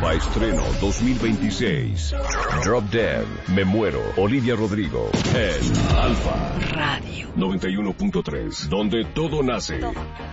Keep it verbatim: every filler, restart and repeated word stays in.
Alfa Estreno dos mil veintiséis. Drop Dead, Me Muero, Olivia Rodrigo. En Alfa Radio noventa y uno punto tres, donde todo nace.